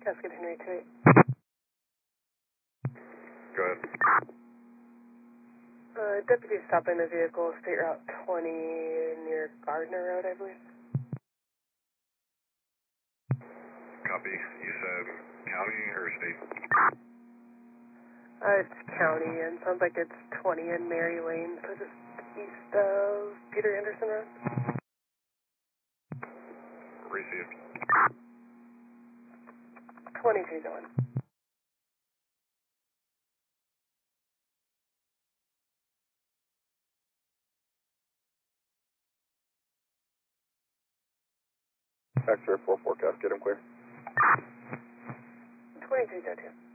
Cascade Henry 28. Go ahead. Deputy stopping a vehicle, State Route 20 near Gardner Road, I believe. Copy. You said county or state? It's county, and sounds like it's 20 in Mary Lane, so just east of Peter Anderson Road. Received. 23 going. X-ray 44 Cascade, I'm clear. 23 go to.